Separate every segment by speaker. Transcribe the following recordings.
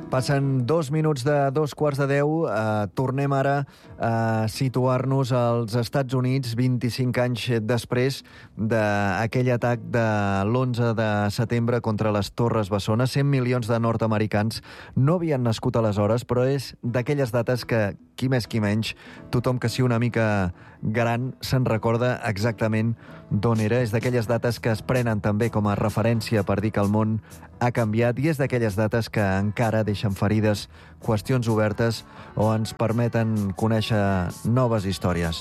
Speaker 1: Passen 2 minuts de 2:45. Tornem ara a situar-nos als Estats Units 25 anys després d'aquell atac de l'11 de setembre contra les Torres Bessones. 100 milions de nord-americans no havien nascut aleshores, però és d'aquelles dates que, qui més qui menys, tothom que sigui una mica gran se'n recorda exactament d'on era. És d'aquelles dates que es prenen també com a referència per dir que el món ha canviat, i és d'aquelles dates que encara deixen ferides, qüestions obertes o ens permeten conèixer noves històries.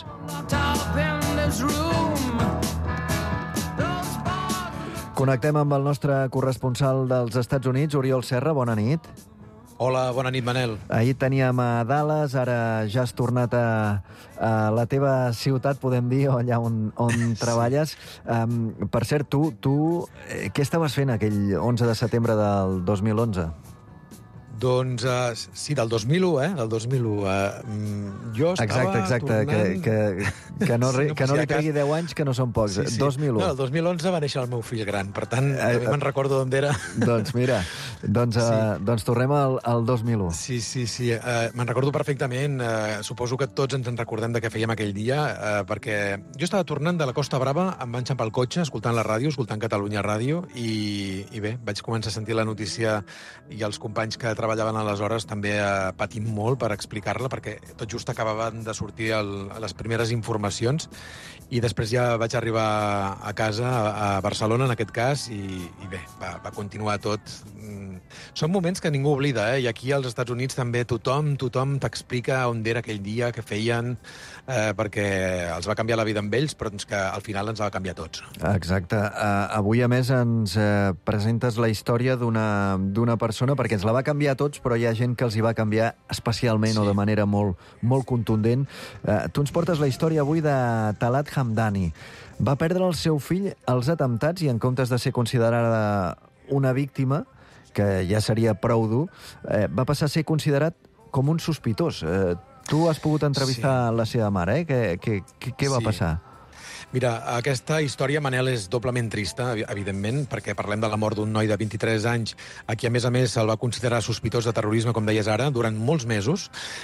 Speaker 1: Connectem amb el nostre corresponsal dels Estats Units, Oriol Serra. Bona nit.
Speaker 2: Hola, bona nit, Manel.
Speaker 1: Ahir teníem a Dallas, ara ja has tornat a la teva ciutat, podem dir, o allà on treballes. Per cert, tu què estaves fent aquell 11 de setembre del 2011?
Speaker 2: Doncs sí, del 2001, del 2001. Jo estava tornant...
Speaker 1: Que no li tregui 10 anys, que no són pocs.
Speaker 2: Sí.
Speaker 1: 2001.
Speaker 2: No, el 2011 va néixer el meu fill gran, per tant, també me'n recordo d'on era.
Speaker 1: Doncs mira, doncs tornem al 2001.
Speaker 2: Sí. Me'n recordo perfectament. Suposo que tots ens en recordem de què fèiem aquell dia, perquè jo estava tornant de la Costa Brava, em van xampar el cotxe, escoltant la ràdio, escoltant Catalunya Ràdio, i bé, vaig començar a sentir la notícia, i els companys que treballaven aleshores també patint molt per explicar-la, perquè tot just acabaven de sortir les primeres informacions, i després ja vaig arribar a casa, a Barcelona en aquest cas, i bé, va continuar tot. Són moments que ningú oblida, i aquí als Estats Units també tothom t'explica on era aquell dia, què feien, perquè els va canviar la vida amb ells, però que al final ens va canviar tots.
Speaker 1: Exacte. Avui, a més, ens presentes la història d'una persona, perquè ens la va canviar a tots, però hi ha gent que els hi va canviar especialment, o de manera molt, molt contundent. Tu ens portes la història avui de Talat Hamdani. Va perdre el seu fill als atemptats i, en comptes de ser considerada una víctima, que ja seria prou dur, va passar a ser considerat com un sospitós. Tu has pogut entrevistar la seva mare, Què va passar?
Speaker 2: Mira, aquesta història, Manel, és doblement trista, evidentment, perquè parlem de la mort d'un noi de 23 anys, a qui, a més, se'l va considerar sospitós de terrorisme, com deies ara, durant molts mesos.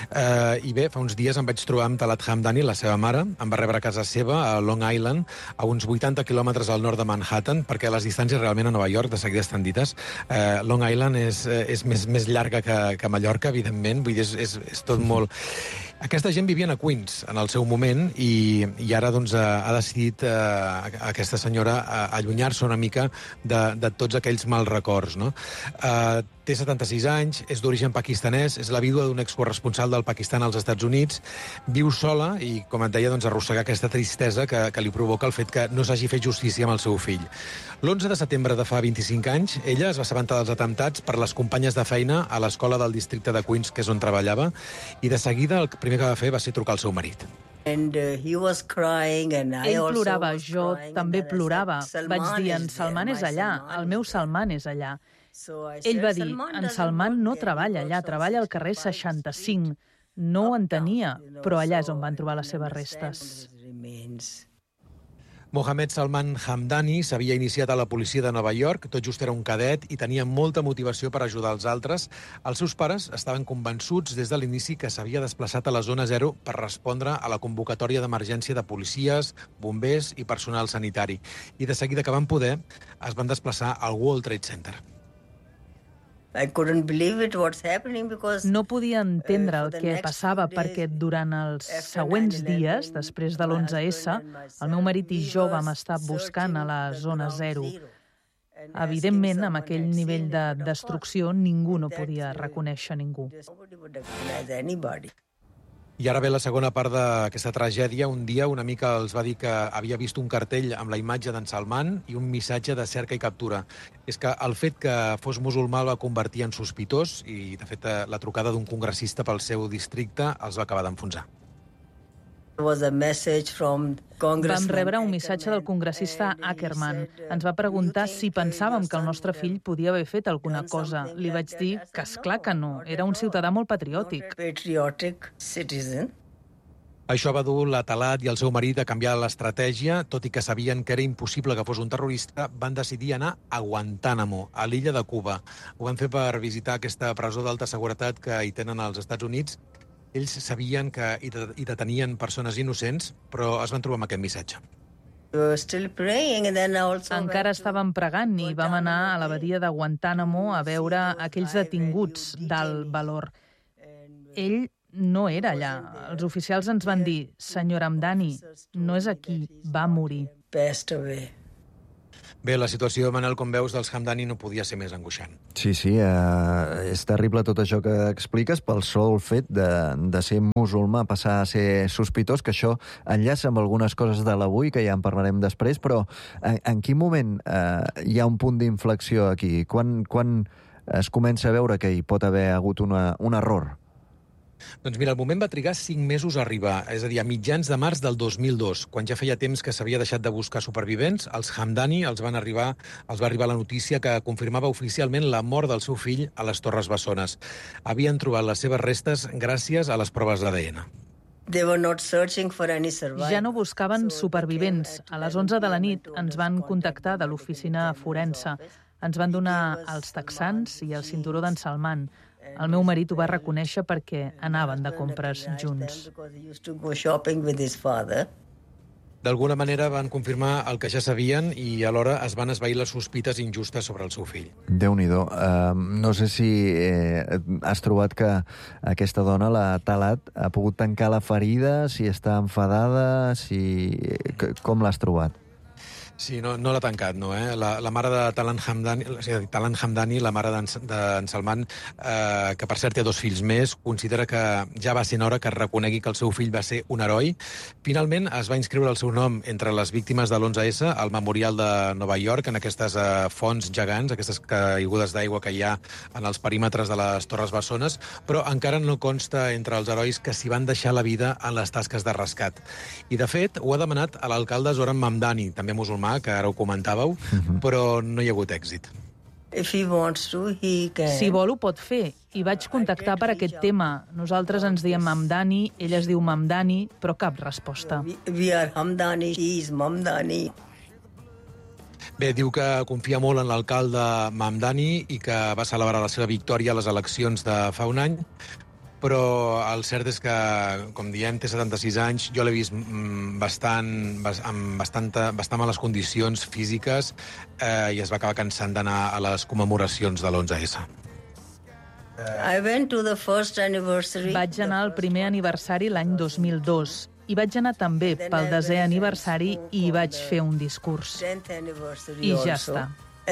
Speaker 2: I bé, fa uns dies em vaig trobar amb Talat Hamdani, la seva mare, em va rebre a casa seva, a Long Island, a uns 80 quilòmetres al nord de Manhattan, perquè les distàncies realment a Nova York, de seguida estan dites. Long Island és més llarga que Mallorca, evidentment, vull dir, és tot molt... Aquesta gent vivien a Queens en el seu moment, i ara doncs, ha decidit aquesta senyora allunyar-se una mica de tots aquells mals records, no? Té 76 anys, és d'origen pakistanès, és la vídua d'un excorresponsal del Pakistan als Estats Units, viu sola i, com et deia, doncs, arrossegar aquesta tristesa que li provoca el fet que no s'hagi fet justícia amb el seu fill. L'11 de setembre de fa 25 anys, ella es va assabentar dels atemptats per les companyes de feina a l'escola del districte de Queens, que és on treballava, i de seguida el primer que va fer va ser trucar al seu marit.
Speaker 3: Ell plorava, jo també plorava. Vaig dir, en Salman és allà, el meu Salman és allà. Ell va dir, en Salman no treballa allà, treballa al carrer 65. No ho entenia, però allà és on van trobar les seves restes.
Speaker 2: Mohamed Salman Hamdani s'havia iniciat a la policia de Nova York, tot just era un cadet i tenia molta motivació per ajudar els altres. Els seus pares estaven convençuts des de l'inici que s'havia desplaçat a la zona 0 per respondre a la convocatòria d'emergència de policies, bombers i personal sanitari. I de seguida que van poder, es van desplaçar al World Trade Center.
Speaker 3: No podia entendre el que passava perquè durant els següents dies, després de l'11S, el meu marit i jo vam estar buscant a la zona 0. Evidentment, amb aquell nivell de destrucció, ningú no podia reconèixer ningú.
Speaker 2: I ara ve la segona part d'aquesta tragèdia. Un dia una mica els va dir que havia vist un cartell amb la imatge d'en Salman i un missatge de cerca i captura. És que el fet que fos musulmà el va convertir en sospitós i, de fet, la trucada d'un congressista pel seu districte els va acabar d'enfonsar.
Speaker 3: Vam rebre un missatge del congressista Ackerman. Ens va preguntar si pensàvem que el nostre fill podia haver fet alguna cosa. Li vaig dir que esclar que no, era un ciutadà molt patriòtic.
Speaker 2: Això va dur la Talat i el seu marit a canviar l'estratègia. Tot i que sabien que era impossible que fos un terrorista, van decidir anar a Guantánamo, a l'illa de Cuba. Ho van fer per visitar aquesta presó d'alta seguretat que hi tenen als Estats Units. Ells sabien que hi detenien persones innocents, però es van trobar amb aquest missatge.
Speaker 3: Encara estàvem pregant i vam anar a la badia de Guantánamo a veure aquells detinguts d'alt valor. Ell no era allà. Els oficials ens van dir: senyora Hamdani, no és aquí, va morir.
Speaker 2: Bé, la situació, Manel, com veus, dels Hamdani no podia ser més angoixant.
Speaker 1: Sí, és terrible tot això que expliques pel sol fet de ser musulmà, passar a ser sospitós, que això enllaça amb algunes coses de l'avui, que ja en parlarem després, però en quin moment hi ha un punt d'inflexió aquí? Quan es comença a veure que hi pot haver hagut un error?
Speaker 2: Doncs mira, el moment va trigar 5 mesos a arribar, és a dir, a mitjans de març del 2002, quan ja feia temps que s'havia deixat de buscar supervivents. Els Hamdani els va arribar la notícia que confirmava oficialment la mort del seu fill a les Torres Bessones. Havien trobat les seves restes gràcies a les proves d'ADN.
Speaker 3: Ja no buscaven supervivents. A les 11 de la nit ens van contactar de l'oficina forense. Ens van donar els texans i el cinturó d'en Salman. El meu marit ho va reconèixer perquè anaven de compres junts.
Speaker 2: D'alguna manera van confirmar el que ja sabien i alhora es van esvair les sospites injustes sobre el seu fill.
Speaker 1: Déu-n'hi-do. No sé si has trobat que aquesta dona, la Talat, ha pogut tancar la ferida, si està enfadada, com l'has trobat?
Speaker 2: Sí, no l'ha tancat, no, eh? La mare de Talan Hamdani, la mare d'en Salman, que per cert té 2 fills més, considera que ja va sent hora que reconegui que el seu fill va ser un heroi. Finalment es va inscriure el seu nom entre les víctimes de l'11S al Memorial de Nova York, en aquestes fonts gegants, aquestes caigudes d'aigua que hi ha en els perímetres de les Torres Bessones, però encara no consta entre els herois que s'hi van deixar la vida en les tasques de rescat. I, de fet, ho ha demanat a l'alcalde Zoran Mamdani, també musulmà, que ara ho comentàveu, però no hi ha hagut èxit.
Speaker 3: Si vol, ho pot fer. I vaig contactar per aquest tema. Nosaltres ens diem Mamdani, ell es diu Mamdani, però cap resposta.
Speaker 2: Bé, diu que confia molt en l'alcalde Mamdani i que va celebrar la seva victòria a les eleccions de fa un any, però el cert és que, com diem, té 76 anys, jo l'he vist amb bastant males condicions físiques i es va acabar cansant d'anar a les commemoracions de l'11S.
Speaker 3: Vaig anar al primer aniversari l'any 2002 i vaig anar també pel 10è aniversari i vaig fer un discurs. I ja està.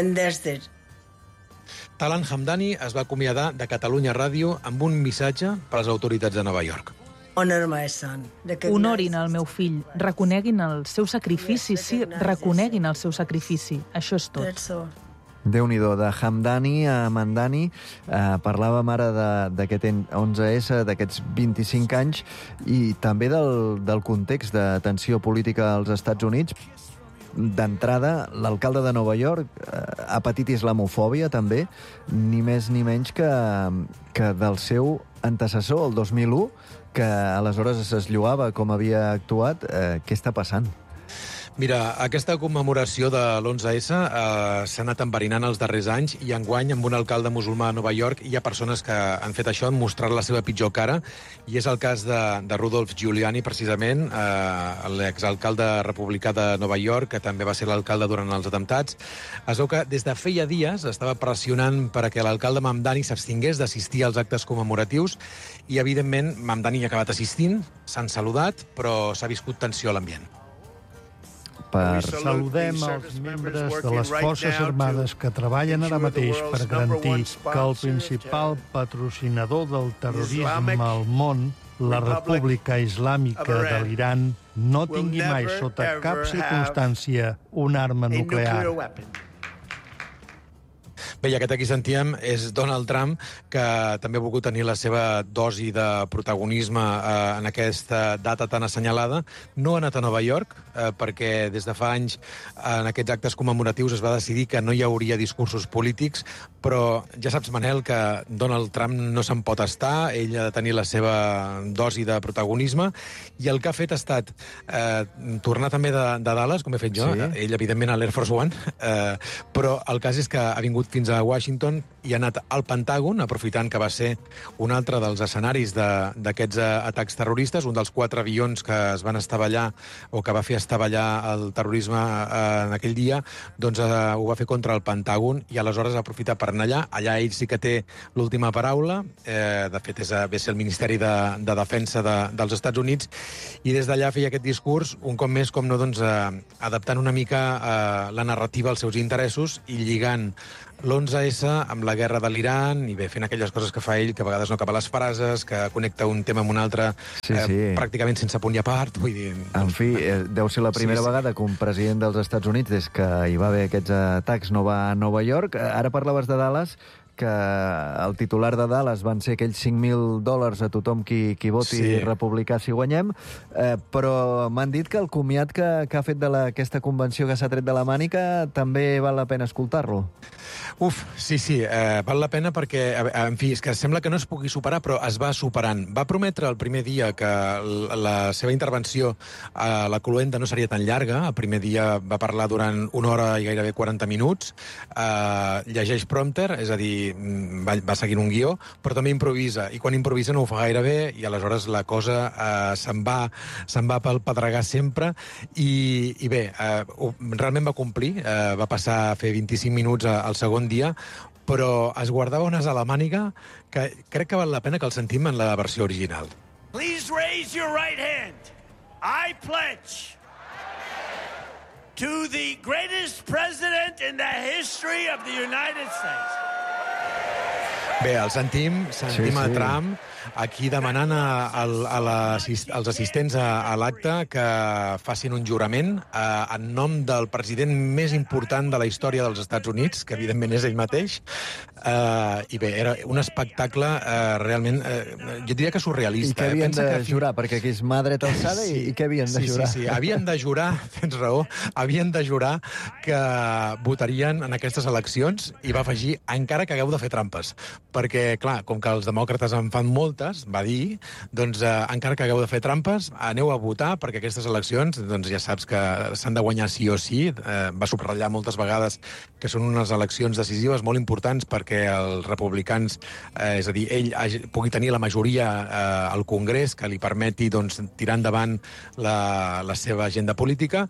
Speaker 2: Talan Hamdani es va acomiadar de Catalunya Ràdio amb un missatge per a les autoritats de Nova York.
Speaker 3: Honorin el meu fill, reconeguin el seu sacrifici, sí, reconeguin el seu sacrifici. Això és tot.
Speaker 1: Déu-n'hi-do, de Hamdani a Mamdani, parlàvem ara d'aquest 11S, d'aquests 25 anys, i també del context de tensió política als Estats Units. D'entrada, l'alcalde de Nova York ha patit islamofòbia, també, ni més ni menys que del seu antecessor, el 2001, que aleshores es lloava com havia actuat. Què està passant?
Speaker 2: Mira, aquesta commemoració de l'11S s'ha anat enverinant els darrers anys i enguany, amb un alcalde musulmà a Nova York, hi ha persones que han fet això, han mostrat la seva pitjor cara, i és el cas de Rudolph Giuliani, precisament, l'exalcalde republicà de Nova York, que també va ser l'alcalde durant els atemptats. Es veu que des de feia dies estava pressionant perquè l'alcalde Mamdani s'abstingués d'assistir als actes commemoratius i, evidentment, Mamdani ha acabat assistint, s'han saludat, però s'ha viscut tensió a l'ambient.
Speaker 4: Saludem els membres de les Forces Armades que treballen ara mateix per garantir que el principal patrocinador del terrorisme al món, la República Islàmica de l'Iran, no tingui mai sota cap circumstància una arma nuclear.
Speaker 2: Bé, i aquest aquí sentíem és Donald Trump, que també ha volgut tenir la seva dosi de protagonisme en aquesta data tan assenyalada. No ha anat a Nova York, perquè des de fa anys en aquests actes commemoratius es va decidir que no hi hauria discursos polítics, però ja saps, Manel, que Donald Trump no se'n pot estar, ell ha de tenir la seva dosi de protagonisme, i el que ha fet ha estat tornar també de Dallas, com he fet jo, ell, evidentment, a l'Air Force One, però el cas és que ha vingut fins a Washington i ha anat al Pentàgon, aprofitant que va ser un altre dels escenaris d'aquests atacs terroristes, un dels 4 avions que es van estavellar o que va fer estavellar el terrorisme en aquell dia, doncs ho va fer contra el Pentàgon i aleshores ha aprofitat per anar allà. Allà ell sí que té l'última paraula, de fet ve a ser el Ministeri de Defensa dels Estats Units, i des d'allà feia aquest discurs, un cop més, com no, doncs, adaptant una mica la narrativa als seus interessos i lligant l'11S amb la guerra de l'Iran i bé, fent aquelles coses que fa ell, que a vegades no acaba les frases, que connecta un tema amb un altre pràcticament sense punt i a part. Vull dir,
Speaker 1: en fi, deu ser la primera vegada que un president dels Estats Units, des que hi va haver aquests atacs, no va a Nova York. Ara parlaves de Dallas, que el titular de Dallas van ser aquells $5.000 a tothom qui voti republicà si guanyem, però m'han dit que el comiat que ha fet d'aquesta convenció que s'ha tret de la mànica també val la pena escoltar-lo.
Speaker 2: Sí, val la pena perquè, en fi, és que sembla que no es pugui superar, però es va superant. Va prometre el primer dia que la seva intervenció a la cloenda no seria tan llarga. El primer dia va parlar durant 1 hora i gairebé 40 minuts. Llegeix prompter, és a dir, va seguint un guió, però també improvisa. I quan improvisa no ho fa gaire bé i aleshores la cosa se'n va pel pedregar sempre. I bé, realment va complir. Va passar a fer 25 minuts al segon dia, però es guardava unes a la màniga que crec que val la pena que el sentim en la versió original.
Speaker 5: Please raise your right hand. I pledge to the greatest president in the history of the United States.
Speaker 2: Bé, el sentim a Trump aquí demanant als assistents a l'acte que facin un jurament en nom del president més important de la història dels Estats Units, que evidentment és ell mateix. I bé, era un espectacle realment, jo diria que surrealista.
Speaker 1: I què havien de jurar? Perquè aquí és mà dreta alçada i què havien de jurar?
Speaker 2: Sí, havien de jurar, tens raó, havien de jurar que votarien en aquestes eleccions i va afegir, encara que hagueu de fer trampes. Perquè, clar, com que els demòcrates en fan moltes, va dir, doncs encara que hagueu de fer trampes, aneu a votar perquè aquestes eleccions, doncs ja saps que s'han de guanyar sí o sí. Va subratllar moltes vegades que són unes eleccions decisives molt importants perquè els republicans, és a dir, ell pugui tenir la majoria al Congrés que li permeti tirar endavant la seva agenda política.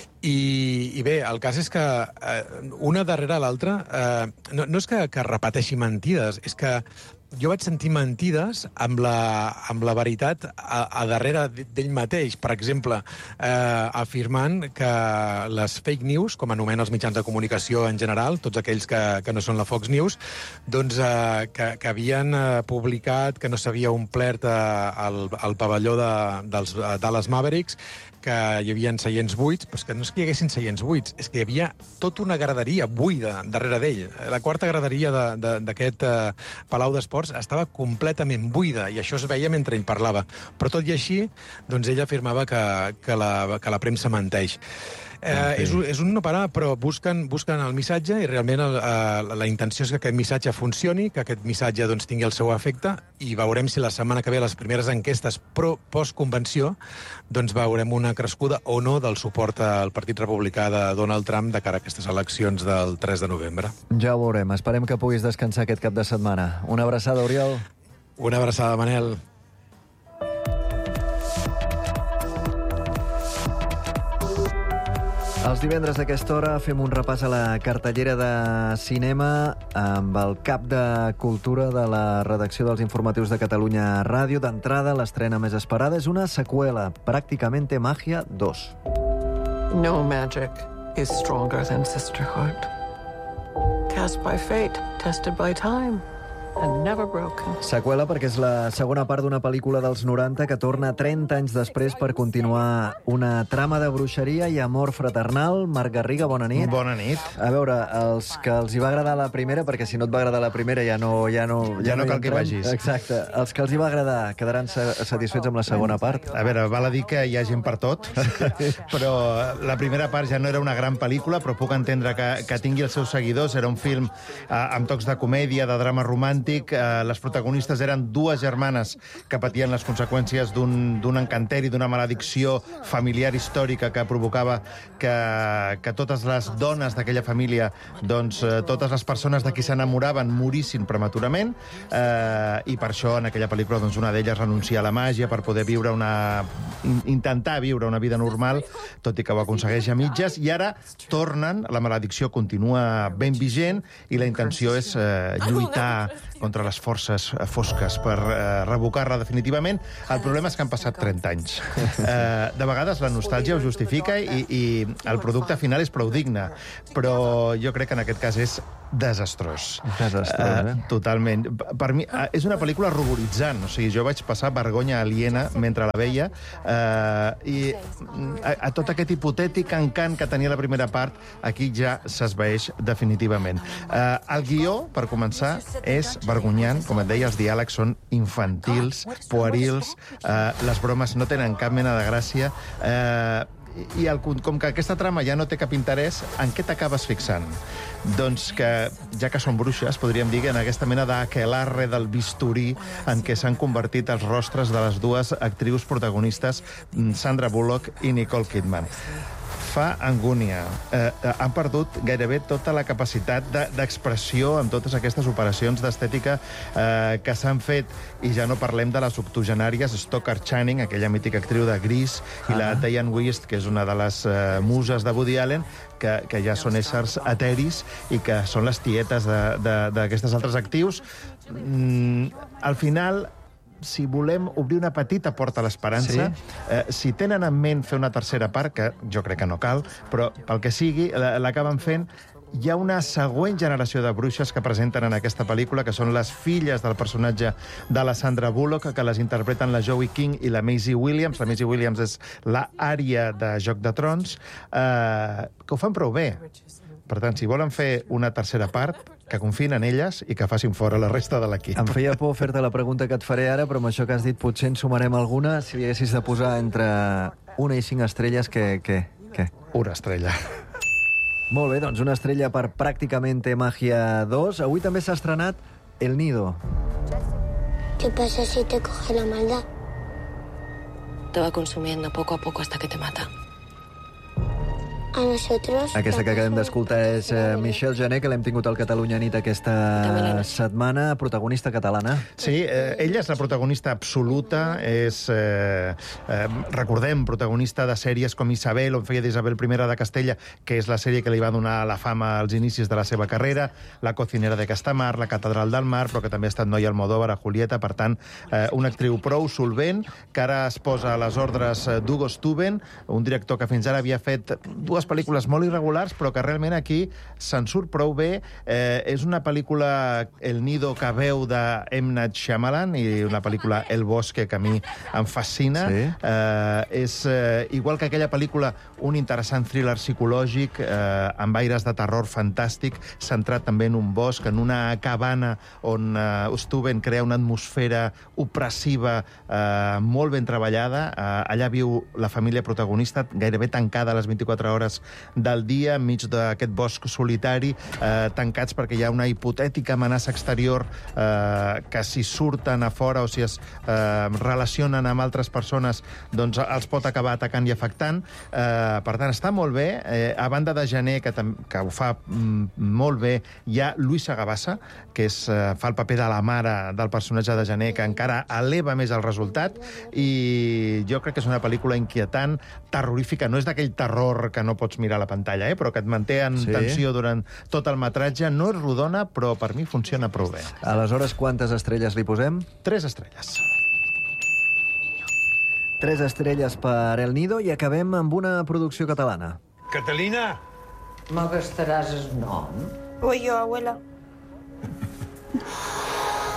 Speaker 2: I bé, el cas és que una darrere l'altra, no és que repeteixi mentides, és que jo vaig sentir mentides amb la veritat a darrere d'ell mateix. Per exemple, afirmant que les fake news, com anomenen els mitjans de comunicació en general, tots aquells que no són la Fox News, doncs que havien publicat que no s'havia omplert el pavelló dels Dallas Mavericks, que hi havia seients buits, però és que no és que hi haguessin seients buits, és que hi havia tota una graderia buida darrere d'ell. La quarta graderia d'aquest Palau d'Esports estava completament buida, i això es veia mentre ell parlava. Però tot i així, doncs ell afirmava que la premsa menteix. És un no parar, però busquen el missatge i realment la intenció és que aquest missatge funcioni, que aquest missatge tingui el seu efecte, i veurem si la setmana que ve les primeres enquestes post-convenció veurem una crescuda o no del suport al Partit Republicà de Donald Trump de cara a aquestes eleccions del 3 de novembre.
Speaker 1: Ja ho veurem. Esperem que puguis descansar aquest cap de setmana. Una abraçada, Oriol.
Speaker 2: Una abraçada, Manel.
Speaker 1: Els divendres a aquesta hora fem un repàs a la cartellera de cinema amb el cap de cultura de la redacció dels informatius de Catalunya Ràdio. D'entrada, l'estrena més esperada és una seqüela, Pràcticamente Magia 2.
Speaker 6: No magic is stronger than sisterhood. Cast by fate, tested by time. and never broken.
Speaker 1: Seqüela perquè és la segona part d'una pel·lícula dels 90 que torna 30 anys després per continuar una trama de bruixeria i amor fraternal. Marc Garriga, bona nit.
Speaker 7: Bona nit.
Speaker 1: A veure, els que els hi va agradar la primera, perquè si no et va agradar la primera ja no
Speaker 7: cal que hi vagis.
Speaker 1: Exacte. Els que els hi va agradar quedaran satisfets amb la segona part.
Speaker 7: A veure, val a dir que hi ha gent per tot, però la primera part ja no era una gran pel·lícula, però puc entendre que tingui els seus seguidors. Era un film amb tocs de comèdia, de drama romàntic. Les protagonistes eren dues germanes que patien les conseqüències d'un encanteri, d'una maledicció familiar històrica que provocava que totes les dones d'aquella família, doncs totes les persones de qui s'enamoraven morissin prematurament, i per això en aquella pel·lícula doncs, una d'elles renuncia a la màgia per poder intentar viure una vida normal, tot i que ho aconsegueix a mitges, i ara tornen, la maledicció continua ben vigent i la intenció és lluitar contra les forces fosques per revocar-la definitivament. El problema és que han passat 30 anys. De vegades la nostàlgia ho justifica i el producte final és prou digne, però jo crec que en aquest cas és desastrós.
Speaker 1: Desastrós,
Speaker 7: Totalment. Per mi és una pel·lícula ruboritzant, o sigui, jo vaig passar vergonya aliena mentre la veia, i a tot aquest hipotètic encant que tenia la primera part, aquí ja s'esvaeix definitivament. El guió, per començar, és vergonyant, com et deia, els diàlegs són infantils, puerils, les bromes no tenen cap mena de gràcia, i com que aquesta trama ja no té cap interès, en què t'acabes fixant? Doncs que, ja que són bruixes, podríem dir que en aquesta mena d'aquelarre del bisturí en què s'han convertit els rostres de les dues actrius protagonistes, Sandra Bullock i Nicole Kidman. Fa angúnia. Han perdut gairebé tota la capacitat d'expressió amb totes aquestes operacions d'estètica que s'han fet, i ja no parlem de les octogenàries Stockard Channing, aquella mítica actriu de Grease, i la Diane Wiest, que és una de les muses de Woody Allen, que ja són éssers eteris i que són les tietes d'aquestes altres actrius. Al final, si volem obrir una petita porta a l'esperança, si tenen en ment fer una tercera part, que jo crec que no cal, però pel que sigui, l'acaben fent, hi ha una següent generació de bruixes que presenten en aquesta pel·lícula, que són les filles del personatge de la Sandra Bullock, que les interpreten la Joey King i la Maisie Williams. La Maisie Williams és la Ària de Joc de Trons, que ho fan prou bé. Per tant, si volen fer una tercera part, que confiïn en elles i que facin fora la resta de l'equip.
Speaker 1: Em feia por fer-te la pregunta que et faré ara, però amb això que has dit potser en sumarem alguna. Si li haguessis de posar entre 1 i 5 estrelles, què?
Speaker 7: Una estrella.
Speaker 1: Molt bé, doncs una estrella per Pràcticamente Magia 2. Avui també s'ha estrenat El Nido.
Speaker 8: ¿Qué pasa si te coge la maldad?
Speaker 9: Te va consumiendo poco a poco hasta que te mata.
Speaker 8: A nosotros...
Speaker 1: Aquesta que acabem d'escoltar és Michelle Jané, que l'hem tingut al Catalunya Nit aquesta setmana, protagonista catalana.
Speaker 7: Sí, ella és la protagonista absoluta, és, recordem, protagonista de sèries com Isabel, on feia d'Isabel I de Castella, que és la sèrie que li va donar la fama als inicis de la seva carrera, La cocinera de Castamar, La catedral del mar, però que també ha estat Noia Almodóvar a Julieta, per tant, una actriu prou solvent, que ara es posa a les ordres d'Hugo Stuben, un director que fins ara havia fet dues pel·lícules molt irregulars, però que realment aquí se'n surt prou bé. És una pel·lícula, El Nido, que veu de M. Night Shyamalan, i una pel·lícula El Bosque, que a mi em fascina. Sí. És, igual que aquella pel·lícula, un interessant thriller psicològic, amb aires de terror fantàstic, centrat també en un bosc, en una cabana on Stuben crea una atmosfera opressiva molt ben treballada. Allà viu la família protagonista, gairebé tancada a les 24 hores del dia, enmig d'aquest bosc solitari, tancats perquè hi ha una hipotètica amenaça exterior que si surten a fora o si es relacionen amb altres persones, doncs els pot acabar atacant i afectant. Per tant, està molt bé. A banda de Jané, que ho fa molt bé, hi ha Luisa Gabassa, que fa el paper de la mare del personatge de Jané, que encara eleva més el resultat, i jo crec que és una pel·lícula inquietant, terrorífica. No és d'aquell terror que no pots mirar a la pantalla, però que et manté en tensió durant tot el metratge. No és rodona, però per mi funciona prou bé.
Speaker 1: Aleshores, quantes estrelles li posem?
Speaker 7: 3 estrelles.
Speaker 1: 3 estrelles per El Nido, i acabem amb una producció catalana.
Speaker 5: Catalina!
Speaker 6: Me gastaràs el nom?
Speaker 8: Voy yo, abuela.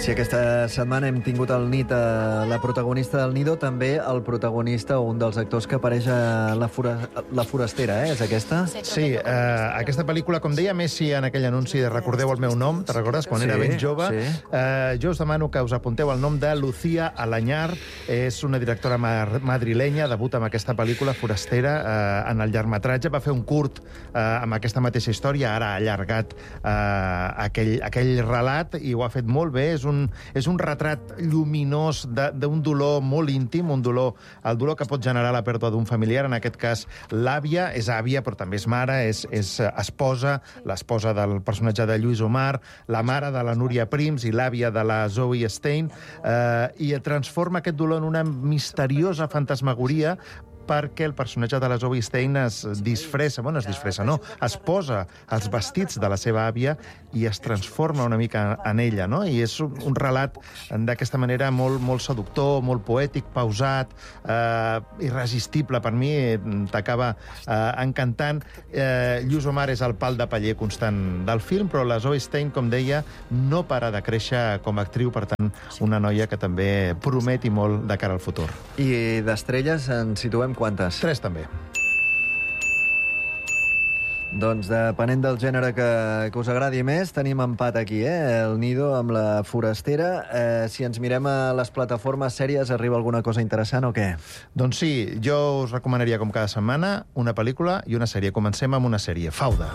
Speaker 1: Si aquesta setmana hem tingut al nit la protagonista del Nido, també el protagonista o un dels actors que apareix a La Forastera, és aquesta?
Speaker 7: Sí, aquesta pel·lícula, com deia Messi en aquell anunci de Recordeu el meu nom, te recordes, quan era ben jove? Jo us demano que us apunteu el nom de Lucía Alañar, és una directora madrilenya, debuta amb aquesta pel·lícula, Forastera, en el llargmetratge, va fer un curt amb aquesta mateixa història, ara ha allargat aquell relat i ho ha fet molt bé. És un retrat lluminós d'un dolor molt íntim, el dolor que pot generar la pèrdua d'un familiar, en aquest cas l'àvia, és àvia però també és mare, és esposa, l'esposa del personatge de Lluís Omar, la mare de la Núria Prims i l'àvia de la Zoe Stein, i transforma aquest dolor en una misteriosa fantasmagoria perquè el personatge de la Zoe Stein es posa els vestits de la seva àvia i es transforma una mica en ella, no? I és un relat d'aquesta manera molt seductor, molt poètic, pausat, irresistible per mi, t'acaba encantant. Lluís Omar és el pal de paller constant del film, però la Zoe Stein, com deia, no para de créixer com a actriu, per tant, una noia que també promet i molt de cara al futur.
Speaker 1: I d'estrelles en situem quantes?
Speaker 7: 3, també.
Speaker 1: Doncs depenent del gènere que us agradi més, tenim empat aquí, El Nido amb La Forastera. Si ens mirem a les plataformes sèries, arriba alguna cosa interessant o què?
Speaker 7: Doncs sí, jo us recomanaria, com cada setmana, una pel·lícula i una sèrie. Comencem amb una sèrie, Fauda.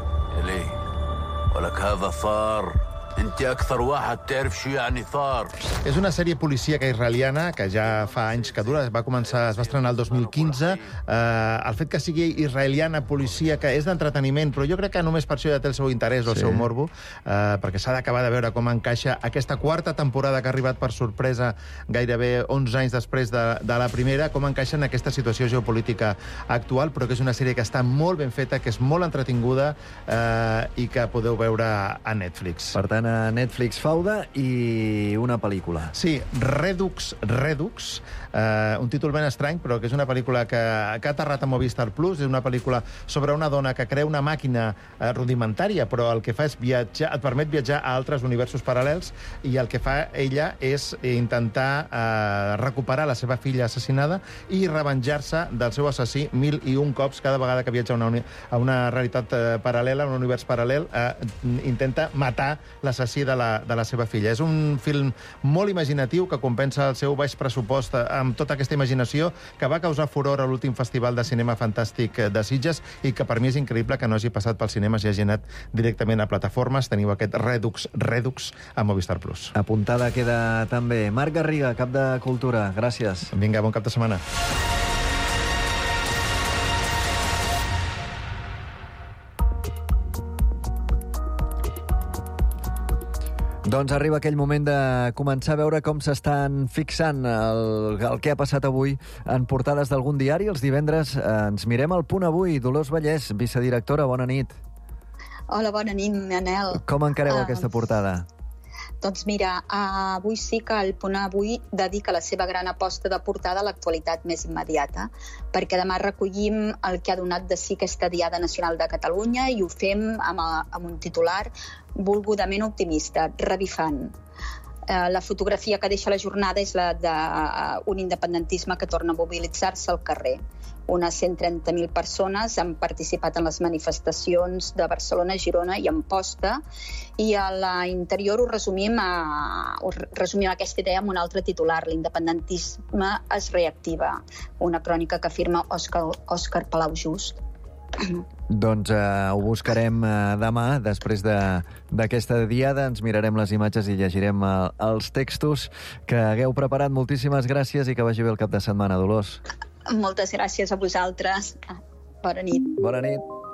Speaker 7: És una sèrie policíaca israeliana que ja fa anys que dura, es va estrenar el 2015. El fet que sigui israeliana, policíaca, és d'entreteniment, però jo crec que només per això ja té el seu interès o el seu morbo, perquè s'ha d'acabar de veure com encaixa aquesta quarta temporada que ha arribat per sorpresa gairebé 11 anys després de la primera, com encaixa en aquesta situació geopolítica actual, però que és una sèrie que està molt ben feta, que és molt entretinguda i que podeu veure a Netflix.
Speaker 1: Per tant, a Netflix, Fauda i una pel·lícula.
Speaker 7: Sí, Redux, un títol ben estrany, però que és una pel·lícula que ha aterrat a Movistar Plus. És una pel·lícula sobre una dona que crea una màquina rudimentària, però el que fa és viatjar, et permet viatjar a altres universos paral·lels, i el que fa ella és intentar recuperar la seva filla assassinada i revenjar-se del seu assassí 1001 cops cada vegada que viatja a una realitat paral·lela, a un univers paral·lel, intenta matar l'assassí de la seva filla. És un film molt imaginatiu que compensa el seu baix pressupost amb tota aquesta imaginació, que va causar furor a l'últim Festival de Cinema Fantàstic de Sitges i que per mi és increïble que no hagi passat pels cinemes i hagi anat directament a plataformes. Teniu aquest Redux a Movistar Plus.
Speaker 1: Apuntada queda també. Marc Garriga, cap de Cultura. Gràcies.
Speaker 7: Vinga, bon cap de setmana.
Speaker 1: Doncs arriba aquell moment de començar a veure com s'estan fixant el que ha passat avui en portades d'algun diari. Els divendres ens mirem al Punt Avui. Dolors Vallès, vicedirectora, bona nit.
Speaker 10: Hola, bona nit, Manel.
Speaker 1: Com encareu aquesta portada?
Speaker 10: Doncs mira, avui sí que el Punt Avui dedica la seva gran aposta de portada a l'actualitat més immediata, perquè demà recollim el que ha donat de si aquesta Diada Nacional de Catalunya i ho fem amb un titular volgudament optimista, revifant. La fotografia que deixa la jornada és la d'un independentisme que torna a mobilitzar-se al carrer. Unes 130.000 persones han participat en les manifestacions de Barcelona, Girona i Amposta, i a l'interior ho resumim aquesta idea amb un altre titular: l'independentisme es reactiva, una crònica que afirma Òscar Palau Just.
Speaker 1: Doncs ho buscarem demà, després d'aquesta diada. Ens mirarem les imatges i llegirem els textos que hagueu preparat. Moltíssimes gràcies i que vagi bé el cap de setmana, Dolors.
Speaker 10: Moltes gràcies a vosaltres. Bona nit.
Speaker 1: Bona nit.